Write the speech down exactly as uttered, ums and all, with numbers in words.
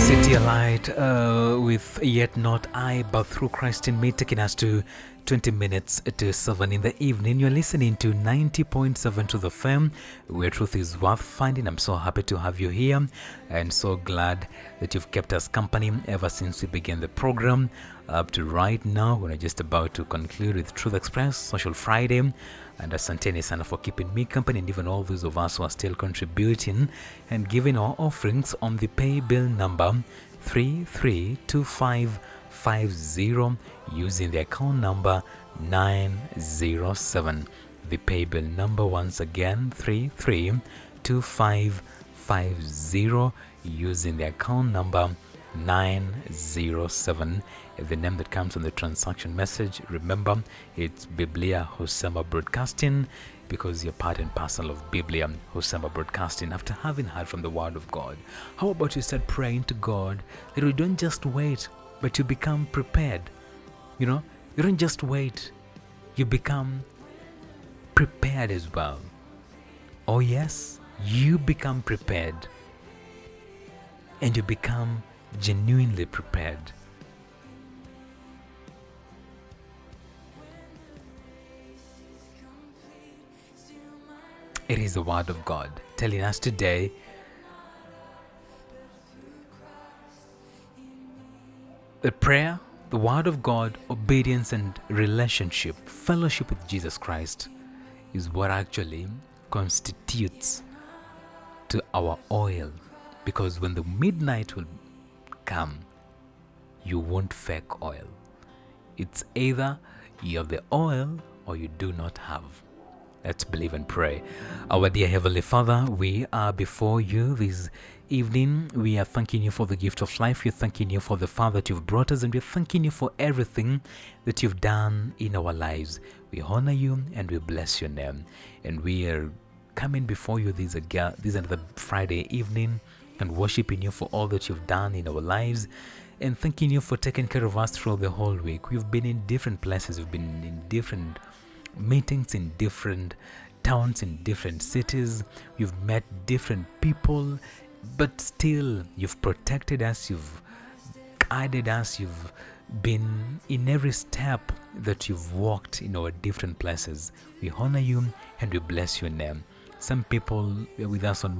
City Light uh, with Yet Not I, but Through Christ in Me, taking us to twenty minutes to seven in the evening. You're listening to ninety point seven to the F M, where truth is worth finding. I'm so happy to have you here and so glad that you've kept us company ever since we began the program up to right now. We're just about to conclude with Truth Express Social Friday. And asanteni sana for keeping me company, and even all those of us who are still contributing and giving our offerings on the pay bill number three three two five five zero using the account number nine zero seven. The pay bill number once again three three two five five zero using the account number nine zero seven. The name that comes on the transaction message, remember, it's Biblia Husema Broadcasting, because you're part and parcel of Biblia Husema Broadcasting after having heard from the Word of God. How about you start praying to God that we don't just wait, but you become prepared? You know, you don't just wait, you become prepared as well. Oh yes, you become prepared, and you become genuinely prepared. It is the Word of God telling us today that prayer, the Word of God, obedience and relationship, fellowship with Jesus Christ is what actually constitutes to our oil. Because when the midnight will come, you won't fake oil. It's either you have the oil or you do not have. Let's believe and pray. Our dear Heavenly Father, we are before you this evening. We are thanking you for the gift of life. We're thanking you for the far that you've brought us, and we're thanking you for everything that you've done in our lives. We honor you and we bless your name. And we are coming before you this, this another Friday evening and worshiping you for all that you've done in our lives, and thanking you for taking care of us throughout the whole week. We've been in different places. We've been in different meetings in different towns, in different cities. You've met different people, but still you've protected us, you've guided us, you've been in every step that you've walked in our different places. We honor you and we bless your name. Some people were with us on